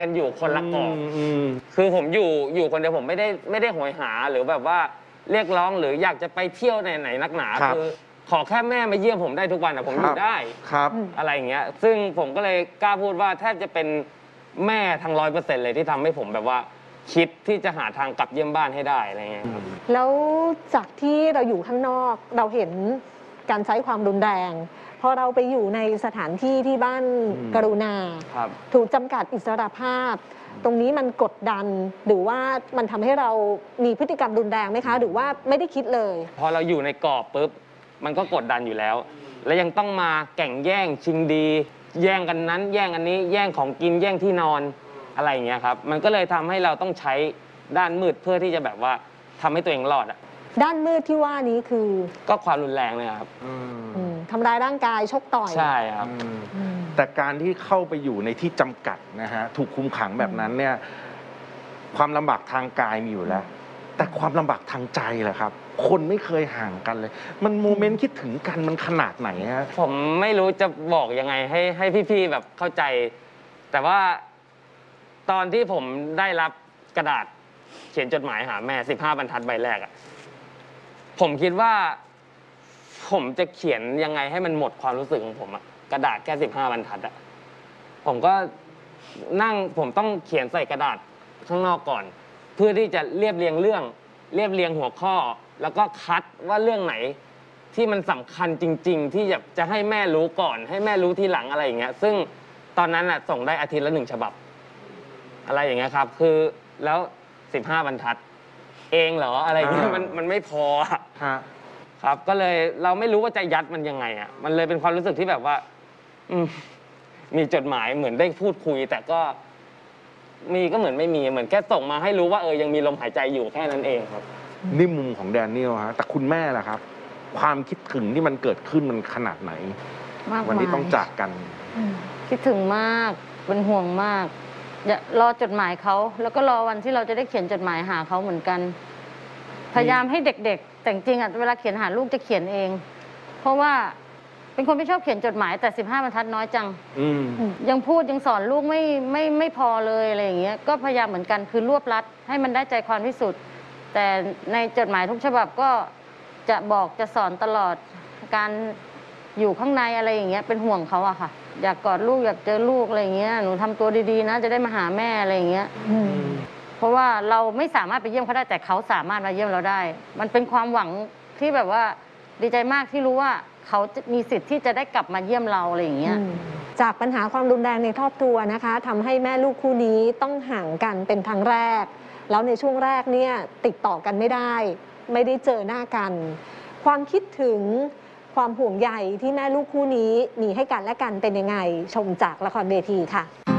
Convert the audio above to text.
กันอยู่คนละกองคือผมอยู่คนเดียวผมไม่ได้โหยหาหรือแบบว่าเรียกร้องหรืออยากจะไปเที่ยวไหนนักหนาคือขอแค่แม่มาเยี่ยมผมได้ทุกวันผมอยู่ได้อะไรอย่างเงี้ยซึ่งผมก็เลยกล้าพูดว่าแทบจะเป็นแม่ทั้ง100%เลยที่ทำให้ผมแบบว่าคิดที่จะหาทางกลับเยี่ยมบ้านให้ได้อะไรเงี้ยครับแล้วจากที่เราอยู่ข้างนอกเราเห็นการใช้ความรุนแรงพอเราไปอยู่ในสถานที่ที่บ้านกรุณาถูกจำกัดอิสรภาพตรงนี้มันกดดันหรือว่ามันทำให้เรามีพฤติกรรมรุนแรงไหมคะหรือว่าไม่ได้คิดเลยพอเราอยู่ในกรอบปุ๊บมันก็กดดันอยู่แล้วแล้วยังต้องมาแข่งแย่งชิงดีแย่งกันนั้นแย่งอันนี้แย่งของกินแย่งที่นอนอะไรอย่างเงี้ยครับมันก็เลยทำให้เราต้องใช้ด้านมืดเพื่อที่จะแบบว่าทำให้ตัวเองรอดอะด้านมืดที่ว่านี้คือก็ความรุนแรงเลยครับทำร้ายร่างกายชกต่อยใช่ครับแต่การที่เข้าไปอยู่ในที่จำกัดนะฮะถูกคุมขังแบบนั้นเนี่ยความลำบากทางกายมีอยู่แล้วแต่ความลำบากทางใจแหละครับคนไม่เคยห่างกันเลยมันโมเมนต์คิดถึงกันมันขนาดไหนฮะผมไม่รู้จะบอกยังไงให้พี่ๆแบบเข้าใจแต่ว่าตอนที่ผมได้รับกระดาษเขียนจดหมายหาแม่15 บรรทัดใบแรกอะผมคิดว่าผมจะเขียนยังไงให้มันหมดความรู้สึกของผมอะกระดาษแค่15 บรรทัดอะผมก็ผมต้องเขียนใส่กระดาษข้างนอกก่อนเพื่อที่จะเรียบเรียงเรียงหัวข้อแล้วก็คัดว่าเรื่องไหนที่มันสำคัญจริงๆที่จะให้แม่รู้ก่อนให้แม่รู้ทีหลังอะไรอย่างเงี้ยซึ่งตอนนั้นอะส่งได้อาทิตย์ละ1 ฉบับอะไรอย่างเงี้ยครับคือแล้ว15 บรรทัดเองเหรออะไรเงี้ยมันไม่พอครับก็เลยเราไม่รู้ว่าจะยัดมันยังไงอ่ะมันเลยเป็นความรู้สึกที่แบบว่ามีจดหมายเหมือนได้พูดคุยแต่ก็มีก็เหมือนไม่มีเหมือนแค่ส่งมาให้รู้ว่ายังมีลมหายใจอยู่แค่นั้นเองครับนี่มุมของแดเนียลฮะแต่คุณแม่ล่ะครับความคิดถึงที่มันเกิดขึ้นมันขนาดไหนวันที่ต้องจากกันคิดถึงมากเป็นห่วงมากรอจดหมายเขาแล้วก็รอวันที่เราจะได้เขียนจดหมายหาเขาเหมือนกันพยายามให้เด็กๆแต่จริงๆเวลาเขียนหาลูกจะเขียนเองเพราะว่าเป็นคนไม่ชอบเขียนจดหมายแต่15 บรรทัดน้อยจังยังพูดยังสอนลูกไม่พอเลยอะไรอย่างเงี้ยก็พยายามเหมือนกันคือรวบรัดให้มันได้ใจความที่สุดแต่ในจดหมายทุกฉบับก็จะบอกจะสอนตลอดการอยู่ข้างในอะไรอย่างเงี้ยเป็นห่วงเขาอะค่ะอยากกอดลูกอยากเจอลูกอะไรอย่างเงี้ยหนูทำตัวดีๆนะจะได้มาหาแม่อะไรอย่างเงี้ยเพราะว่าเราไม่สามารถไปเยี่ยมเขาได้แต่เขาสามารถมาเยี่ยมเราได้มันเป็นความหวังที่แบบว่าดีใจมากที่รู้ว่าเขาจะมีสิทธิ์ที่จะได้กลับมาเยี่ยมเราอะไรอย่างเงี้ยจากปัญหาความรุนแรงในครอบครัวนะคะทำให้แม่ลูกคู่นี้ต้องห่างกันเป็นครั้งแรกแล้วในช่วงแรกเนี่ยติดต่อกันไม่ได้เจอหน้ากันความคิดถึงความห่วงใยที่แม่ลูกคู่นี้มีให้กันและกันเป็นยังไงชมจากละครเวทีค่ะ